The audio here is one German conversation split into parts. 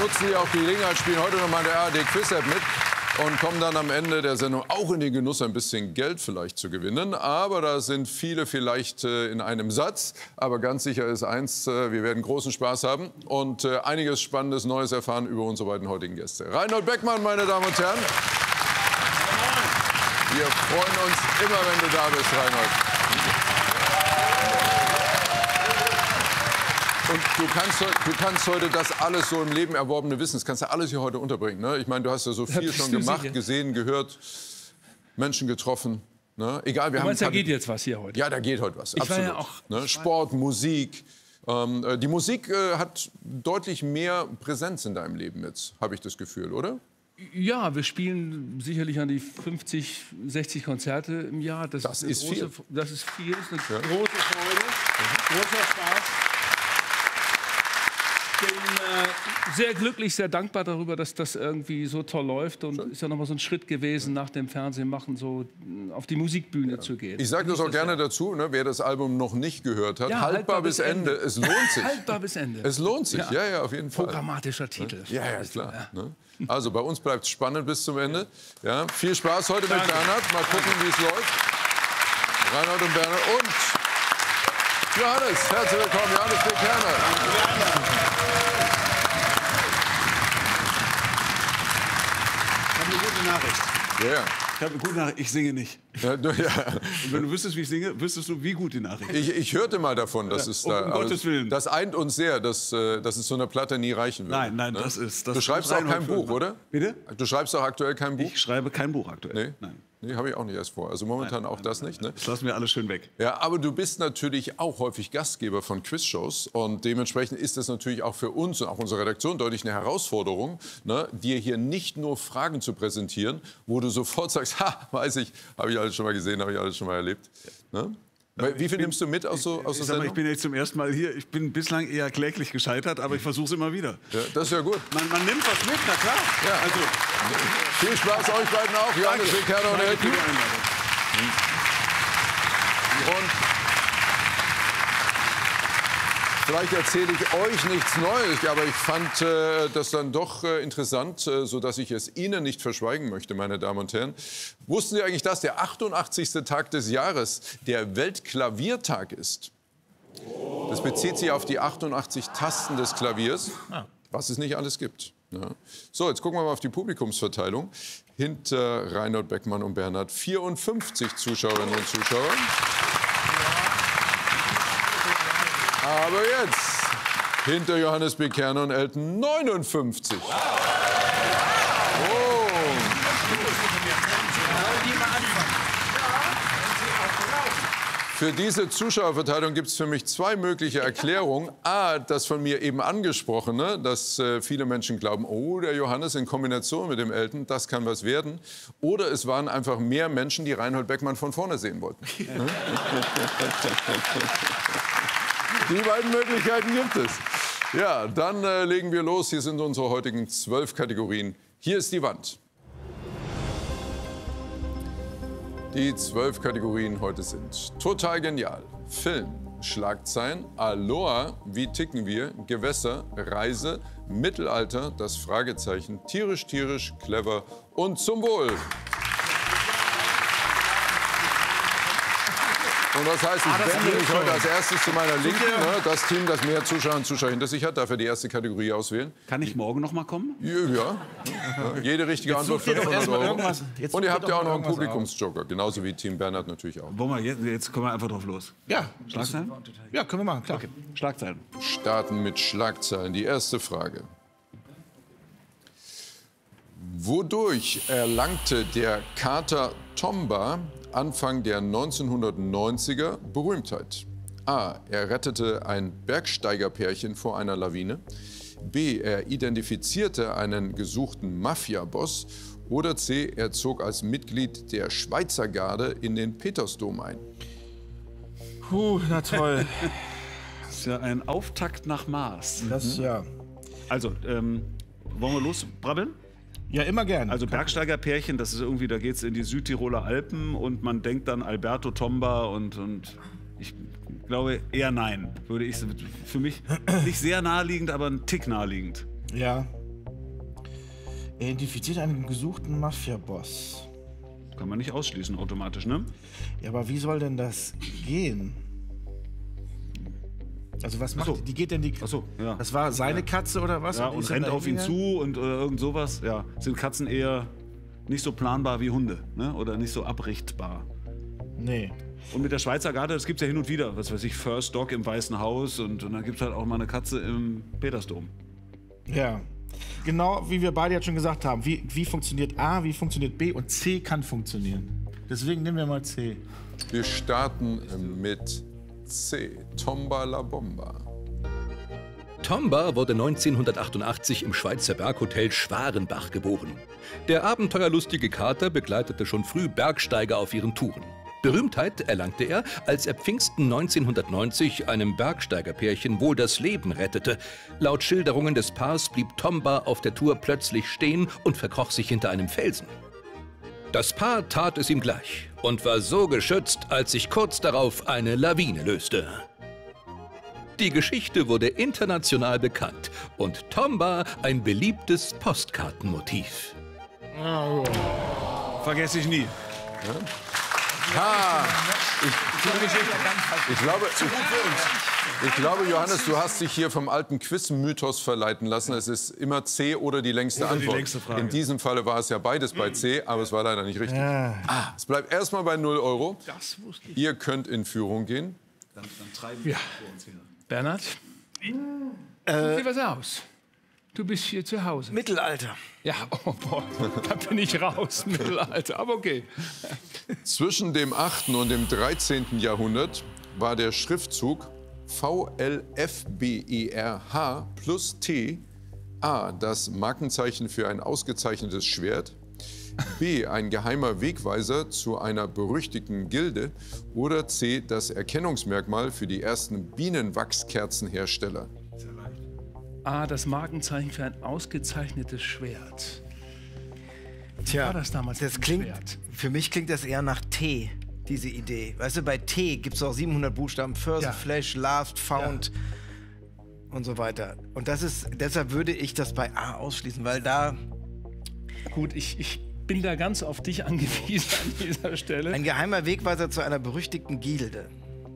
nutzen Sie auch die Gelegenheit, spielen heute noch mal in der ARD Quiz-App mit und kommen dann am Ende der Sendung auch in den Genuss, ein bisschen Geld vielleicht zu gewinnen. Aber da sind viele vielleicht in einem Satz. Aber ganz sicher ist eins, wir werden großen Spaß haben und einiges Spannendes Neues erfahren über unsere beiden heutigen Gäste. Reinhold Beckmann, meine Damen und Herren. Wir freuen uns immer, wenn du da bist, Reinhold. Und du kannst heute das alles so im Leben erworbene Wissen, das kannst du alles hier heute unterbringen. Ne? Ich meine, du hast ja so viel schon gemacht, sicher? Gesehen, gehört, Menschen getroffen. Ne? Egal, wir haben. Da geht jetzt was hier heute. Ja, da geht heute was. Ich absolut. war ja auch ne? Sport, Musik. Die Musik hat deutlich mehr Präsenz in deinem Leben jetzt, habe ich das Gefühl, oder? Ja, wir spielen sicherlich an die 50, 60 Konzerte im Jahr. Das ist viel. Das ist viel, das ist eine große Freude, großer Spaß. Ich bin sehr glücklich, sehr dankbar darüber, dass das irgendwie so toll läuft. Und ist ja noch mal so ein Schritt gewesen, nach dem Fernsehen machen, so auf die Musikbühne zu gehen. Ich sage das auch gerne dazu, ne, wer das Album noch nicht gehört hat. Ja, haltbar bis Ende. Es lohnt sich. Haltbar bis Ende. Es lohnt sich, ja, auf jeden Fall. Programmatischer Titel. Ja, klar. Ja. Ne? Also bei uns bleibt es spannend bis zum Ende. Ja, viel Spaß heute mit Bernhard. Mal gucken, wie es läuft. Reinhold und Bernhard und Johannes. Herzlich willkommen, Johannes B. Kerner. Nachricht. Ja. Ich habe eine gute Nachricht. Ich singe nicht. Ja. Und wenn du wüsstest, wie ich singe, wüsstest du, wie gut die Nachricht ist. Ich hörte mal davon, dass es da. Um Gottes Willen. Das eint uns sehr, dass es so einer Platte nie reichen würde. Nein, ne? das ist. Du schreibst auch kein Buch, oder? Bitte? Du schreibst auch aktuell kein Buch? Ich schreibe kein Buch aktuell. Nee? Nein. Nee, habe ich auch nicht erst vor. Also momentan auch das nicht. Ne? Das lassen wir alles schön weg. Ja, aber du bist natürlich auch häufig Gastgeber von Quizshows. Und dementsprechend ist das natürlich auch für uns und auch unsere Redaktion deutlich eine Herausforderung, ne, dir hier nicht nur Fragen zu präsentieren, wo du sofort sagst, ha, weiß ich, habe ich alles schon mal gesehen, habe ich alles schon mal erlebt. Ne? Wie viel nimmst du mit aus der Sendung? Ich bin jetzt zum ersten Mal hier. Ich bin bislang eher kläglich gescheitert, aber ich versuche es immer wieder. Ja, das ist ja gut. Man nimmt was mit, na klar. Ja. Also, viel Spaß euch beiden auch. Johannes B. Kerner und Elton. Und vielleicht erzähle ich euch nichts Neues, aber ich fand das dann doch interessant, sodass ich es Ihnen nicht verschweigen möchte, meine Damen und Herren. Wussten Sie eigentlich, dass der 88. Tag des Jahres der Weltklaviertag ist? Das bezieht sich auf die 88 Tasten des Klaviers, was es nicht alles gibt. Ja. So, jetzt gucken wir mal auf die Publikumsverteilung. Hinter Reinhold Beckmann und Bernhard 54 Zuschauerinnen und Zuschauer. Aber jetzt, hinter Johannes B. Kerner und Elton 59. Oh. Für diese Zuschauerverteilung gibt es für mich zwei mögliche Erklärungen. A, das von mir eben angesprochene, dass viele Menschen glauben, oh, der Johannes in Kombination mit dem Elton, das kann was werden. Oder es waren einfach mehr Menschen, die Reinhold Beckmann von vorne sehen wollten. Die beiden Möglichkeiten gibt es. Ja, dann legen wir los. Hier sind unsere heutigen 12 Kategorien. Hier ist die Wand. Die 12 Kategorien heute sind total genial, Film, Schlagzeilen, Aloha, wie ticken wir, Gewässer, Reise, Mittelalter, das Fragezeichen, tierisch, tierisch, clever und zum Wohl. Und das heißt, ich wende mich heute als erstes zu meiner Linken. Ne, das Team, das mehr Zuschauer und Zuschauer hinter sich hat, darf er die erste Kategorie auswählen. Kann ich morgen noch mal kommen? Ja. Jede richtige Antwort 500 €. Und ihr habt ja auch noch einen Publikumsjoker, genauso wie Team Bernhard natürlich auch. Wollen wir jetzt kommen wir einfach drauf los. Ja. Schlagzeilen? Ja, können wir machen, klar. Okay. Schlagzeilen. Starten mit Schlagzeilen. Die erste Frage. Wodurch erlangte der Kater Tomba Anfang der 1990er Berühmtheit? A. Er rettete ein Bergsteigerpärchen vor einer Lawine. B. Er identifizierte einen gesuchten Mafia-Boss. Oder C. Er zog als Mitglied der Schweizer Garde in den Petersdom ein. Na toll. Das ist ja ein Auftakt nach Mars. Das, ja. Also, wollen wir losbrabbeln? Ja, immer gern. Also Bergsteigerpärchen, das ist irgendwie, da geht es in die Südtiroler Alpen und man denkt dann Alberto Tomba und ich glaube eher nein, würde ich für mich nicht sehr naheliegend, aber ein Tick naheliegend. Ja. Er identifiziert einen gesuchten Mafia-Boss. Kann man nicht ausschließen automatisch, ne? Ja, aber wie soll denn das gehen? Also was macht die? Die geht denn die... Ach so, ja. Das war seine Katze oder was? Ja, die und ist rennt dann auf ihn dahingegangen? zu und irgend sowas. Ja, sind Katzen eher nicht so planbar wie Hunde, ne? Oder nicht so abrichtbar. Nee. Und mit der Schweizer Garde, das gibt es ja hin und wieder. Was weiß ich, First Dog im Weißen Haus und dann gibt es halt auch mal eine Katze im Petersdom. Ja. Genau wie wir beide jetzt schon gesagt haben. Wie funktioniert A, wie funktioniert B und C kann funktionieren. Deswegen nehmen wir mal C. Wir starten mit C. Tomba la Bomba. Tomba wurde 1988 im Schweizer Berghotel Schwarenbach geboren. Der abenteuerlustige Kater begleitete schon früh Bergsteiger auf ihren Touren. Berühmtheit erlangte er, als er Pfingsten 1990 einem Bergsteigerpärchen wohl das Leben rettete. Laut Schilderungen des Paars blieb Tomba auf der Tour plötzlich stehen und verkroch sich hinter einem Felsen. Das Paar tat es ihm gleich und war so geschützt, als sich kurz darauf eine Lawine löste. Die Geschichte wurde international bekannt und Tomba ein beliebtes Postkartenmotiv. Vergesse ich nie. Ich glaube, Johannes, du hast dich hier vom alten Quiz-Mythos verleiten lassen. Es ist immer C oder die längste Oder die Antwort. längste Frage. In diesem Falle war es ja beides bei C, aber es war leider nicht richtig. Es bleibt erstmal bei 0 Euro. Das wusste ich. Ihr könnt in Führung gehen. Dann treiben wir vor uns her. Bernhard? Such dir was aus. Du bist hier zu Hause. Mittelalter. Ja, oh boah, da bin ich raus, Mittelalter, aber okay. Zwischen dem 8. und dem 13. Jahrhundert war der Schriftzug VLFBERH plus T A das Markenzeichen für ein ausgezeichnetes Schwert, B ein geheimer Wegweiser zu einer berüchtigten Gilde oder C das Erkennungsmerkmal für die ersten Bienenwachskerzenhersteller. A, das Markenzeichen für ein ausgezeichnetes Schwert. Tja, war das damals das ein klingt, Schwert? für mich klingt das eher nach T, diese Idee. Weißt du, bei T gibt es auch 700 Buchstaben. First, Ja. Flash, Last, Found und so weiter. Und das ist, deshalb würde ich das bei A ausschließen, weil da Gut, ich bin da ganz auf dich angewiesen an dieser Stelle. ein geheimer Wegweiser zu einer berüchtigten Gilde.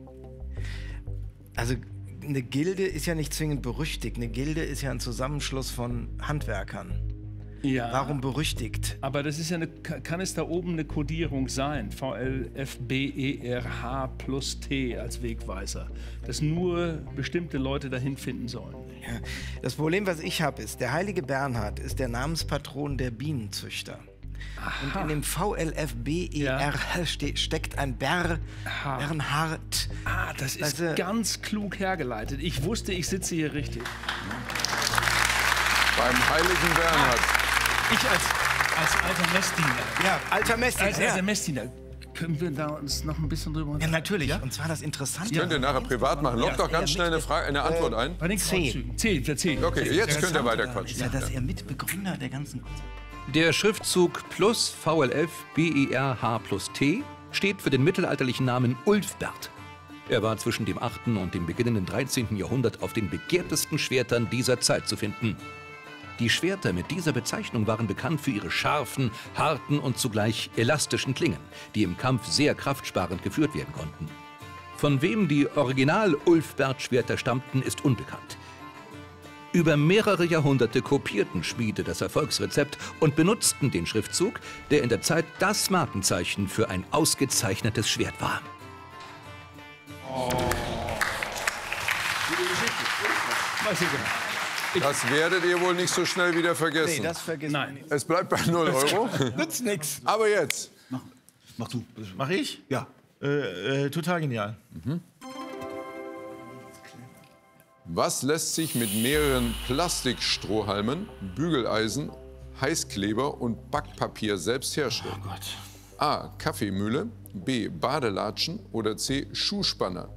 Also eine Gilde ist ja nicht zwingend berüchtigt. Eine Gilde ist ja ein Zusammenschluss von Handwerkern. Ja. Warum berüchtigt? Aber das ist ja kann es da oben eine Kodierung sein? VLFBERH plus T als Wegweiser. Dass nur bestimmte Leute dahin finden sollen. Ja. Das Problem, was ich habe, ist, der heilige Bernhard ist der Namenspatron der Bienenzüchter. Und in dem VLFBERH steckt ein Bernhard. Ah, das ist Also- ganz klug hergeleitet. Ich wusste, ich sitze hier richtig. Beim heiligen Bernhard. Ich als alter Messdiener. Ja, alter Messi. Als alter Ja. Messdiener. Können wir da uns noch ein bisschen drüber Ja, natürlich. Und zwar das Interessante. Könnt ihr nachher privat machen. Lockt doch ganz schnell eine Antwort ein. Bei den C. Kreuzzügen. C, der C. Okay, jetzt könnt ihr weiter Ist quatschen. ja, dass er Mitbegründer der ganzen Der Schriftzug plus VLFBERH plus T steht für den mittelalterlichen Namen Ulfbert. Er war zwischen dem 8. und dem beginnenden 13. Jahrhundert auf den begehrtesten Schwertern dieser Zeit zu finden. Die Schwerter mit dieser Bezeichnung waren bekannt für ihre scharfen, harten und zugleich elastischen Klingen, die im Kampf sehr kraftsparend geführt werden konnten. Von wem die Original-Ulfbert-Schwerter stammten, ist unbekannt. Über mehrere Jahrhunderte kopierten Schmiede das Erfolgsrezept und benutzten den Schriftzug, der in der Zeit das Markenzeichen für ein ausgezeichnetes Schwert war. Weiß ich genau. Das werdet ihr wohl nicht so schnell wieder vergessen. Nee, das vergisst man Nein. nicht. Es bleibt bei 0 Euro. Nützt nix. Aber jetzt. Mach du. Mach ich? Ja. Total genial. Was lässt sich mit mehreren Plastikstrohhalmen, Bügeleisen, Heißkleber und Backpapier selbst herstellen? Oh Gott. A. Kaffeemühle, B. Badelatschen oder C. Schuhspanner?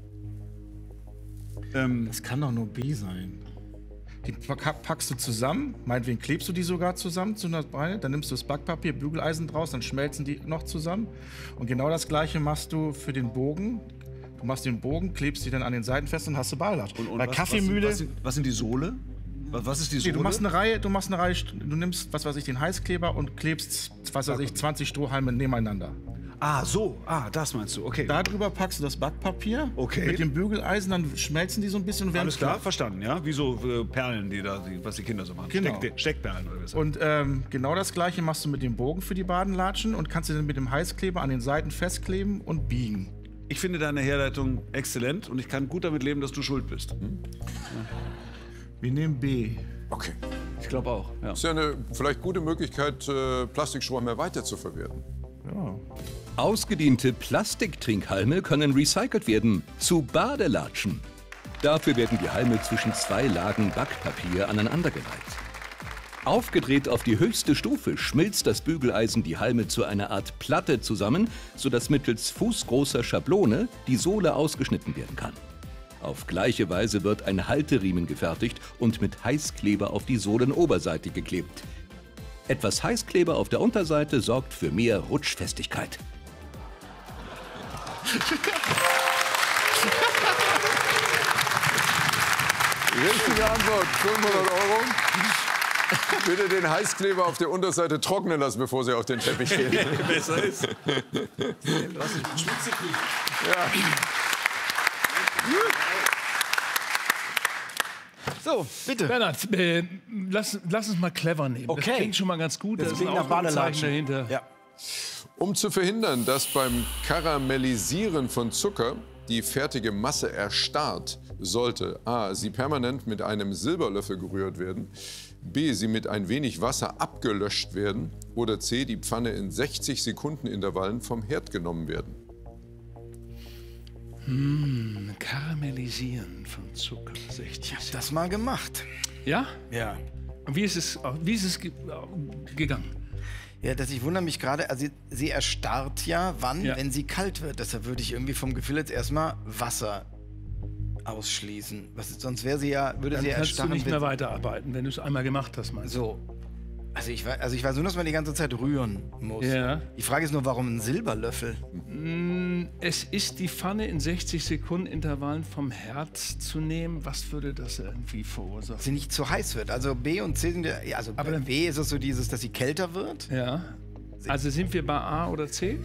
Das kann doch nur B sein. Die packst du zusammen, meinetwegen klebst du die sogar zusammen zu einer Beine, dann nimmst du das Backpapier, Bügeleisen draus, dann schmelzen die noch zusammen. Und genau das Gleiche machst du für den Bogen. Du machst den Bogen, klebst die dann an den Seiten fest und hast du Badelatschen. Und Bei Kaffeemühle, Was sind die Sohle? Was ist die Nee, Sohle? du machst eine Reihe, du nimmst, was weiß ich, den Heißkleber und klebst, was weiß ich, 20 Strohhalme nebeneinander. Ah, so. Ah, das meinst du. Okay. Darüber packst du das Backpapier. Okay. Mit dem Bügeleisen, dann schmelzen die so ein bisschen und werden Alles klar, flach. verstanden, ja? Wie so Perlen, was die Kinder so machen. Genau. Steckperlen oder was. Und genau das gleiche machst du mit dem Bogen für die Badenlatschen und kannst du dann mit dem Heißkleber an den Seiten festkleben und biegen. Ich finde deine Herleitung exzellent und ich kann gut damit leben, dass du schuld bist. Wir nehmen B. Okay. Ich glaube auch. Ja. Das ist ja eine vielleicht gute Möglichkeit, Plastikstrohhalme weiterzuverwerten. Ja. Ausgediente Plastiktrinkhalme können recycelt werden zu Badelatschen. Dafür werden die Halme zwischen 2 Lagen Backpapier aneinandergereiht. Aufgedreht auf die höchste Stufe schmilzt das Bügeleisen die Halme zu einer Art Platte zusammen, sodass mittels fußgroßer Schablone die Sohle ausgeschnitten werden kann. Auf gleiche Weise wird ein Halteriemen gefertigt und mit Heißkleber auf die Sohlenoberseite geklebt. Etwas Heißkleber auf der Unterseite sorgt für mehr Rutschfestigkeit. Richtige Antwort, 500 €. Bitte den Heißkleber auf der Unterseite trocknen lassen, bevor Sie auf den Teppich gehen. Besser ist. So, bitte. Bernhard, lass uns mal clever nehmen. Okay. Das klingt schon mal ganz gut. Das ist klingt ein nach Ausrufezeichen Badelatschen. dahinter. Ja. Um zu verhindern, dass beim Karamellisieren von Zucker die fertige Masse erstarrt, sollte a. sie permanent mit einem Silberlöffel gerührt werden, b. sie mit ein wenig Wasser abgelöscht werden oder c. die Pfanne in 60 Sekunden Intervallen vom Herd genommen werden. Karamellisieren von Zucker. 60. Das mal gemacht. Ja? Ja. Und wie ist es gegangen? Ja, ich wundere mich gerade, also sie erstarrt ja, wann? Ja. Wenn sie kalt wird. Deshalb würde ich irgendwie vom Gefühl jetzt erstmal Wasser ausschließen. Sonst wäre sie ja, würde Dann sie kannst du erstarren. nicht mehr weiterarbeiten, wenn du es einmal gemacht hast, meinst du? So. Also ich weiß nur, dass man die ganze Zeit rühren muss. Ja. Die Frage ist nur, warum ein Silberlöffel? Es ist die Pfanne in 60 Sekunden Intervallen vom Herd zu nehmen. Was würde das irgendwie verursachen? Dass sie nicht zu heiß wird. Also B und C sind ja, also bei B ist es so dieses, dass sie kälter wird. Ja. Also sind wir bei A oder C?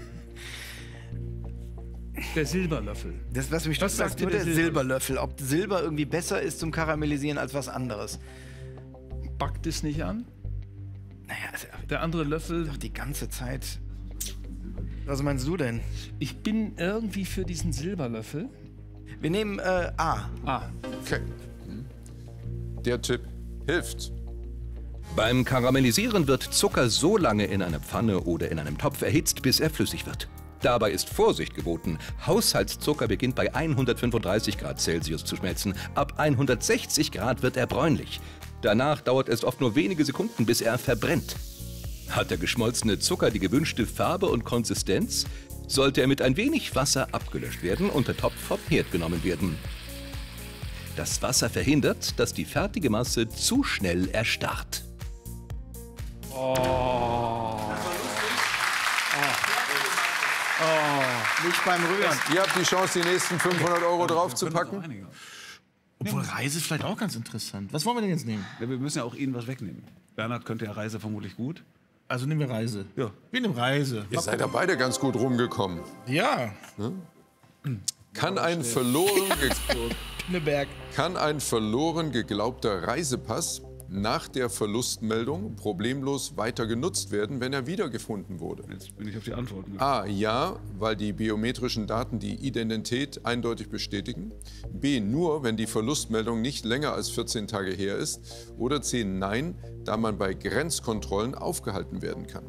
Der Silberlöffel. Das, was mich Was stört, sagt ist nur dir der der Silberlöffel. Ob Silber irgendwie besser ist zum Karamellisieren als was anderes. Backt es nicht an? Naja, also, Der andere Löffel. doch die ganze Zeit. Was meinst du denn? Ich bin irgendwie für diesen Silberlöffel. Wir nehmen A. Ah, Okay. Der Tipp hilft. Beim Karamellisieren wird Zucker so lange in einer Pfanne oder in einem Topf erhitzt, bis er flüssig wird. Dabei ist Vorsicht geboten. Haushaltszucker beginnt bei 135 Grad Celsius zu schmelzen. Ab 160 Grad wird er bräunlich. Danach dauert es oft nur wenige Sekunden, bis er verbrennt. Hat der geschmolzene Zucker die gewünschte Farbe und Konsistenz, sollte er mit ein wenig Wasser abgelöscht werden und der Topf vom Herd genommen werden. Das Wasser verhindert, dass die fertige Masse zu schnell erstarrt. Nicht beim Rühren. Ihr habt die Chance, die nächsten 500 € draufzupacken. Obwohl Reise vielleicht auch ganz interessant. Was wollen wir denn jetzt nehmen? Ja, wir müssen ja auch Ihnen was wegnehmen. Bernhard könnte ja Reise vermutlich gut. Also nehmen wir Reise. Ja. Wir nehmen Reise. Ihr seid ja beide ganz gut rumgekommen. Ja. Kann ein verloren geglaubter Reisepass nach der Verlustmeldung problemlos weiter genutzt werden, wenn er wiedergefunden wurde? Jetzt bin ich auf die Antworten. A. Ja, weil die biometrischen Daten die Identität eindeutig bestätigen. B. Nur, wenn die Verlustmeldung nicht länger als 14 Tage her ist. Oder C. Nein, da man bei Grenzkontrollen aufgehalten werden kann.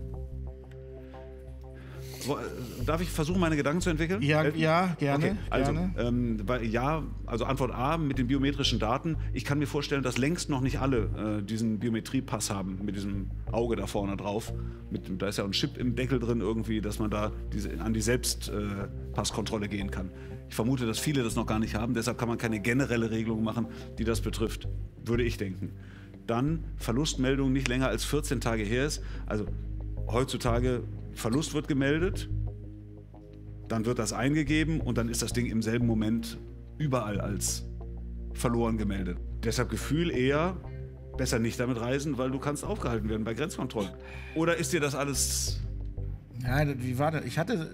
Darf ich versuchen, meine Gedanken zu entwickeln? Ja, gerne. Okay, also, gerne. also Antwort A mit den biometrischen Daten. Ich kann mir vorstellen, dass längst noch nicht alle diesen Biometriepass haben, mit diesem Auge da vorne drauf. Da ist ja ein Chip im Deckel drin irgendwie, dass man da an die Selbstpasskontrolle gehen kann. Ich vermute, dass viele das noch gar nicht haben, deshalb kann man keine generelle Regelung machen, die das betrifft, würde ich denken. Dann Verlustmeldung nicht länger als 14 Tage her ist. Also heutzutage Verlust wird gemeldet, dann wird das eingegeben und dann ist das Ding im selben Moment überall als verloren gemeldet. Deshalb Gefühl eher besser nicht damit reisen, weil du kannst aufgehalten werden bei Grenzkontrollen. Oder ist dir das alles... Ja, wie war das? Ich hatte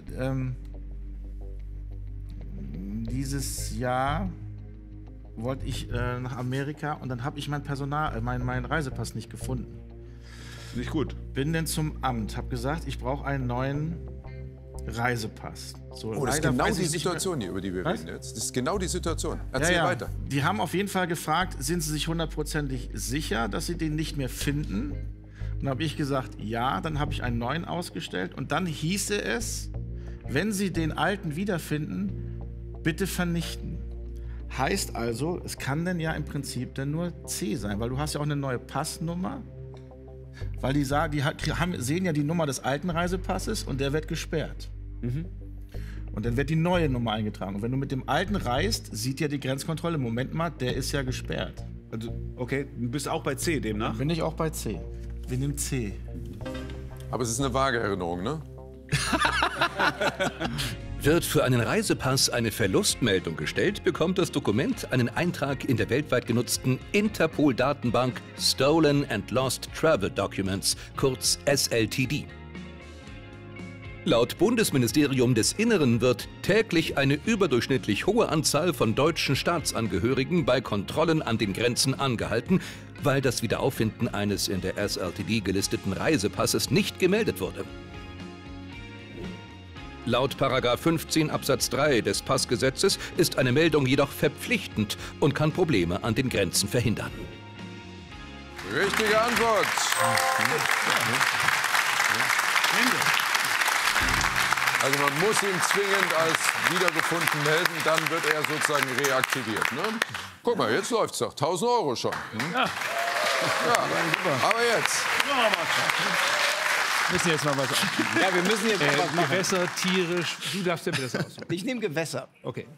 dieses Jahr wollte ich nach Amerika und dann habe ich meinen Reisepass nicht gefunden. Nicht gut. Bin dann zum Amt, habe gesagt, ich brauche einen neuen Reisepass. So, Oh, das ist genau die Situation hier, über die wir reden jetzt. Das ist genau die Situation. Erzähl weiter. Die haben auf jeden Fall gefragt, sind Sie sich hundertprozentig sicher, dass Sie den nicht mehr finden? Und dann habe ich gesagt, ja. Dann habe ich einen neuen ausgestellt. Und dann hieße es, wenn Sie den alten wiederfinden, bitte vernichten. Heißt also, es kann dann ja im Prinzip dann nur C sein, weil du hast ja auch eine neue Passnummer. Weil die sagen, sehen ja die Nummer des alten Reisepasses und der wird gesperrt. Und dann wird die neue Nummer eingetragen. Und wenn du mit dem alten reist, sieht ja die Grenzkontrolle, Moment mal, der ist ja gesperrt. Also, okay, du bist auch bei C demnach? Bin ich auch bei C. Wir nehmen C. Aber es ist eine vage Erinnerung, ne? Wird für einen Reisepass eine Verlustmeldung gestellt, bekommt das Dokument einen Eintrag in der weltweit genutzten Interpol-Datenbank Stolen and Lost Travel Documents, kurz SLTD. Laut Bundesministerium des Inneren wird täglich eine überdurchschnittlich hohe Anzahl von deutschen Staatsangehörigen bei Kontrollen an den Grenzen angehalten, weil das Wiederauffinden eines in der SLTD gelisteten Reisepasses nicht gemeldet wurde. Laut § 15 Absatz 3 des Passgesetzes ist eine Meldung jedoch verpflichtend und kann Probleme an den Grenzen verhindern. Richtige Antwort. Also man muss ihn zwingend als wiedergefunden melden, dann wird er sozusagen reaktiviert. Ne? Guck mal, jetzt läuft's doch. 1.000 Euro schon. Ja, aber jetzt. Wir müssen jetzt mal was aussuchen. Ja, wir müssen jetzt mal was machen. Gewässer, tierisch. Du darfst dir das aussuchen. Ich nehme Gewässer. Okay.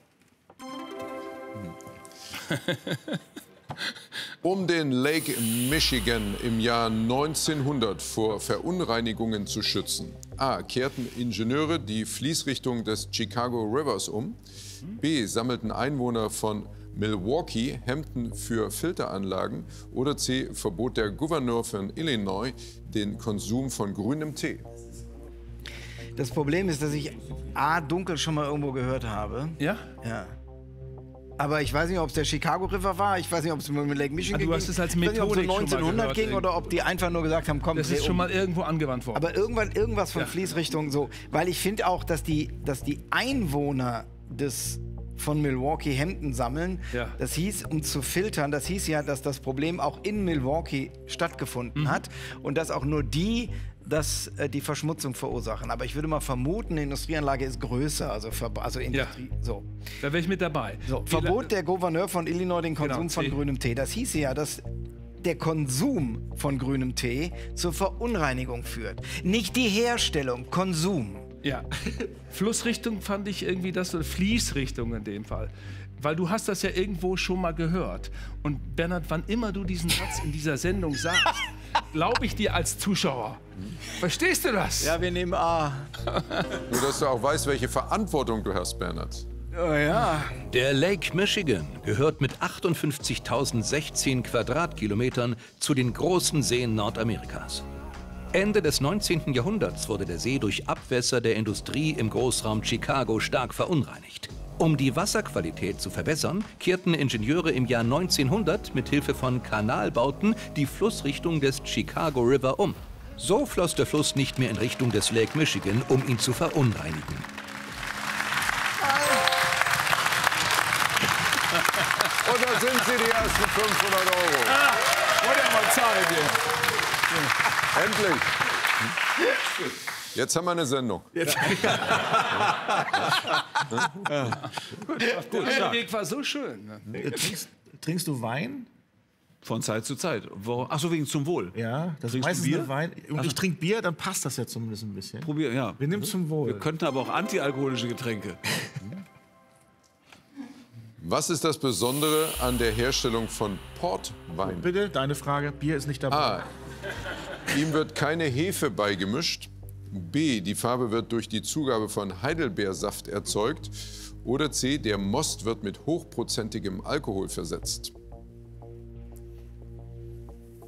Um den Lake Michigan im Jahr 1900 vor Verunreinigungen zu schützen. A. Kehrten Ingenieure die Fließrichtung des Chicago Rivers um. B. Sammelten Einwohner von Milwaukee Hemden für Filteranlagen. Oder C. Verbot der Gouverneur von Illinois den Konsum von grünem Tee. Das Problem ist, dass ich A. dunkel schon mal irgendwo gehört habe. Ja? Ja. Aber ich weiß nicht, ob es der Chicago River war. Ich weiß nicht, ob es mit Lake Michigan ging. Du hast es als Ich weiß nicht, ob es Methodik so schon mal 1900 ging gehört, oder ob die einfach nur gesagt haben, komm, Das dreh ist schon um. mal irgendwo angewandt worden. Aber irgendwas von Fließrichtung so. Weil ich finde auch, dass die Einwohner von Milwaukee Hemden sammeln, das hieß, um zu filtern, das hieß ja, dass das Problem auch in Milwaukee stattgefunden hat und dass auch nur die Verschmutzung verursachen. Aber ich würde mal vermuten, eine Industrieanlage ist größer, also Industrie. So. Da wäre ich mit dabei. So. Verbot der Gouverneur von Illinois den Konsum von grünem Tee. Das hieß ja, dass der Konsum von grünem Tee zur Verunreinigung führt. Nicht die Herstellung, Konsum. Ja. Flussrichtung fand ich irgendwie Fließrichtung in dem Fall. Weil du hast das ja irgendwo schon mal gehört. Und Bernhard, wann immer du diesen Satz in dieser Sendung sagst, glaube ich dir als Zuschauer. Verstehst du das? Ja, wir nehmen A. Nur, dass du auch weißt, welche Verantwortung du hast, Bernhard. Oh ja. Der Lake Michigan gehört mit 58.016 Quadratkilometern zu den großen Seen Nordamerikas. Ende des 19. Jahrhunderts wurde der See durch Abwässer der Industrie im Großraum Chicago stark verunreinigt. Um die Wasserqualität zu verbessern, kehrten Ingenieure im Jahr 1900 mit Hilfe von Kanalbauten die Flussrichtung des Chicago River um. So floss der Fluss nicht mehr in Richtung des Lake Michigan, um ihn zu verunreinigen. Und da sind sie, die ersten 500 Euro. Oder mal Zeit hier. Endlich. Jetzt haben wir eine Sendung. Der Weg war so schön. Trinkst du Wein? Von Zeit zu Zeit. Ach so, wegen zum Wohl. Ja, das ist Trinkst du meistens Bier? eine Wein. Und ich trinke Bier, dann passt das ja zumindest ein bisschen. Probier, ja. Wir nehmen zum Wohl. Wir könnten aber auch antialkoholische Getränke. Was ist das Besondere an der Herstellung von Portwein? Bitte, deine Frage. Bier ist nicht dabei. A. Ihm wird keine Hefe beigemischt. B. Die Farbe wird durch die Zugabe von Heidelbeersaft erzeugt. Oder C. Der Most wird mit hochprozentigem Alkohol versetzt.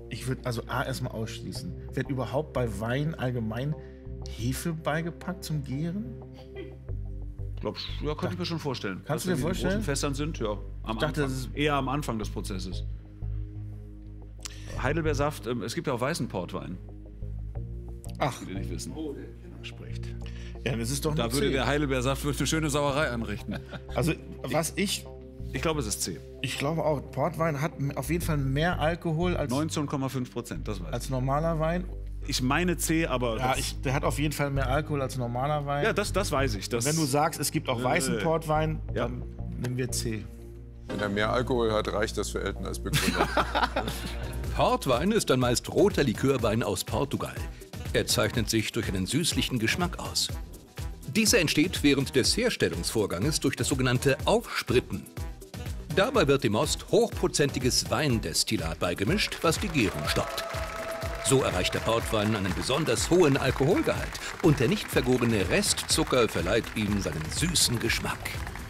Ich würde also A erstmal ausschließen. Wird überhaupt bei Wein allgemein Hefe beigepackt zum Gären? Ich glaube, ja, könnte ich mir schon vorstellen. Kannst du dir vorstellen? Großen Fässern sind, ja. Eher am Anfang des Prozesses. Heidelbeersaft, es gibt ja auch weißen Portwein. Ach. Die nicht wissen. Oh, der Kenner spricht. Ja, das ist doch Da würde der Heidelbeersaft eine schöne Sauerei anrichten. Also, was ich glaube, es ist C. Ich glaube auch, Portwein hat auf jeden Fall mehr Alkohol als 19,5%, das weiß ich. als normaler Wein. Ich meine C, aber... Ja, der hat auf jeden Fall mehr Alkohol als normaler Wein. ja, das weiß ich. Das, Wenn du sagst, es gibt auch weißen Portwein, dann nehmen wir C. Wenn er mehr Alkohol hat, reicht das für Elton als Begründung. Portwein ist ein meist roter Likörwein aus Portugal. Er zeichnet sich durch einen süßlichen Geschmack aus. Dieser entsteht während des Herstellungsvorganges durch das sogenannte Aufspritten. Dabei wird dem Most hochprozentiges Weindestillat beigemischt, was die Gärung stoppt. So erreicht der Portwein einen besonders hohen Alkoholgehalt und der nicht vergorene Restzucker verleiht ihm seinen süßen Geschmack.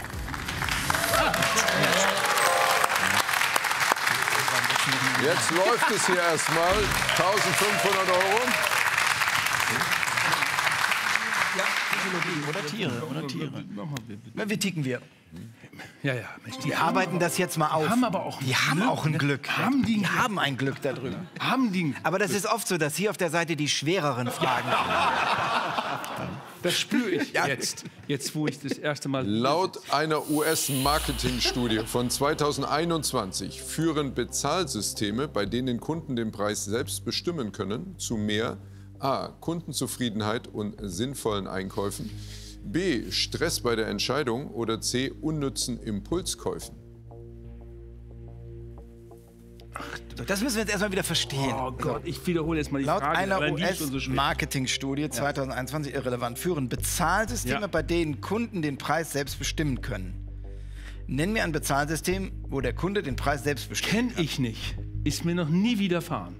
Jetzt läuft es hier erstmal. 1.500 Euro. Oder Tiere, oder Tiere. Na, wie ticken wir? Ja, ja. Mensch, Die arbeiten das jetzt mal auf. haben aber auch die haben auch ein Glück. Haben haben ein Glück darüber. Haben die. Aber das ist oft so, dass hier auf der Seite die schwereren Fragen Das spüre ich jetzt, wo ich das erste Mal. Laut einer US-Marketing-Studie von 2021 führen Bezahlsysteme, bei denen Kunden den Preis selbst bestimmen können, zu mehr A. Kundenzufriedenheit und sinnvollen Einkäufen, B. Stress bei der Entscheidung oder C. unnützen Impulskäufen. Das müssen wir jetzt erstmal wieder verstehen. Oh Gott, ich wiederhole jetzt mal die Laut Frage. einer allein die ist schon so schwer. US-Marketing-Studie 2021 irrelevant führen Bezahlsysteme, bei denen Kunden den Preis selbst bestimmen können. Nenn mir ein Bezahlsystem, wo der Kunde den Preis selbst bestimmt. Kenn ich nicht. Ist mir noch nie widerfahren.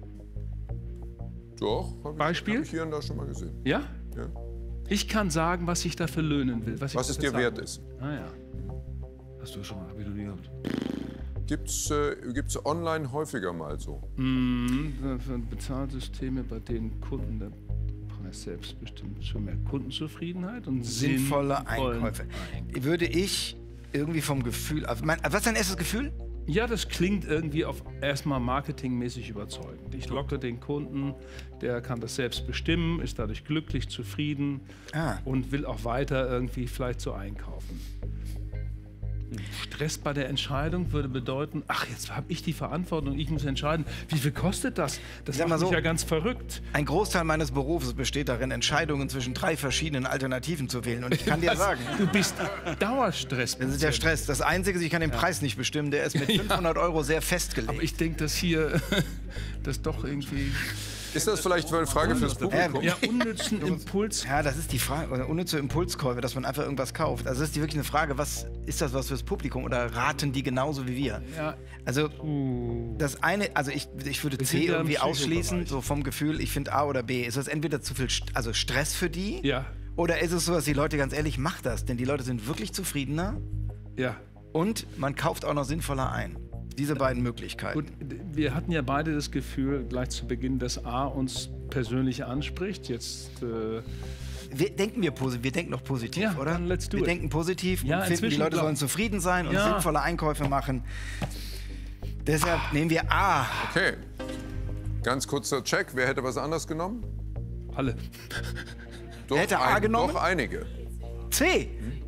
Doch, Beispiel? Hab ich hier und da schon mal gesehen. Ja? Ja. Ich kann sagen, was ich dafür löhnen will. Was es dir wert ist. Ah ja. hast du schon mal, hab ich noch nie gehabt. Gibt's online häufiger mal so? Für Bezahlsysteme, bei denen Kunden der Preis selbst bestimmt, schon mehr Kundenzufriedenheit und Sinnvolle Einkäufe. Würde ich irgendwie vom Gefühl... Was ist dein erstes Gefühl? Ja, das klingt irgendwie auf erstmal marketingmäßig überzeugend. Ich locke den Kunden, der kann das selbst bestimmen, ist dadurch glücklich, zufrieden und will auch weiter irgendwie vielleicht so einkaufen. Stress bei der Entscheidung würde bedeuten, ach, jetzt habe ich die Verantwortung, ich muss entscheiden, wie viel kostet das? Das macht mich ja ganz verrückt. Ein Großteil meines Berufes besteht darin, Entscheidungen zwischen 3 verschiedenen Alternativen zu wählen. Und ich kann dir sagen, Du bist Dauerstress. das ist der Stress. Das Einzige, ich kann den Preis nicht bestimmen, der ist mit 500 € sehr festgelegt. Aber ich denke, dass hier das doch irgendwie... Ist das vielleicht eine Frage fürs Publikum? Ja, unnützen Impuls. Ja, das ist die Frage, oder unnütze Impulskäufe, dass man einfach irgendwas kauft. Also das ist wirklich eine Frage, was ist das was fürs Publikum oder raten die genauso wie wir? Ja. Also das eine, also ich würde Wir C sind ja im irgendwie ausschließen, Psychobereich. so vom Gefühl, ich finde A oder B. Ist das entweder zu viel Stress für die? Ja, Oder ist es so, dass die Leute ganz ehrlich, macht das, denn die Leute sind wirklich zufriedener ja. und man kauft auch noch sinnvoller ein. Diese beiden Möglichkeiten. Gut, wir hatten ja beide das Gefühl, gleich zu Beginn, dass A uns persönlich anspricht. Jetzt Wir denken noch positiv, Ja, oder? dann let's do wir it. denken positiv Ja, und finden, die inzwischen Leute glaub- sollen zufrieden sein und Ja. sinnvolle Einkäufe machen. Deshalb nehmen wir A. Okay. Ganz kurzer Check. Wer hätte was anderes genommen? alle. Doch, Hätte A genommen? Doch einige. C.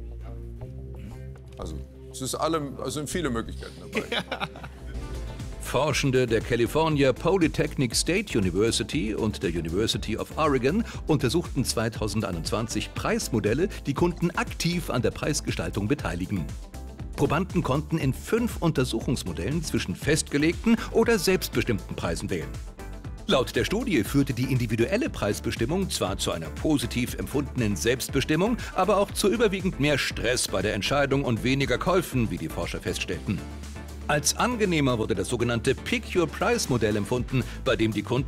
Also es sind viele Möglichkeiten dabei. Forschende der California Polytechnic State University und der University of Oregon untersuchten 2021 Preismodelle, die Kunden aktiv an der Preisgestaltung beteiligen. Probanden konnten in 5 Untersuchungsmodellen zwischen festgelegten oder selbstbestimmten Preisen wählen. Laut der Studie führte die individuelle Preisbestimmung zwar zu einer positiv empfundenen Selbstbestimmung, aber auch zu überwiegend mehr Stress bei der Entscheidung und weniger Käufen, wie die Forscher feststellten. Als angenehmer wurde das sogenannte Pick-Your-Price-Modell empfunden, bei dem die Kunden